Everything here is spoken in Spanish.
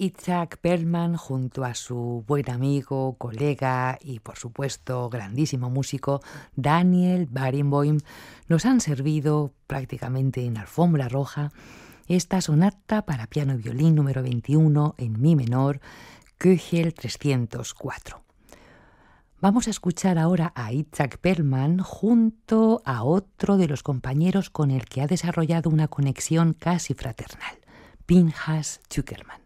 Itzhak Perlman, junto a su buen amigo, colega y, por supuesto, grandísimo músico, Daniel Barenboim, nos han servido prácticamente en alfombra roja esta sonata para piano y violín número 21 en mi menor, Köchel 304. Vamos a escuchar ahora a Itzhak Perlman junto a otro de los compañeros con el que ha desarrollado una conexión casi fraternal, Pinchas Zuckerman.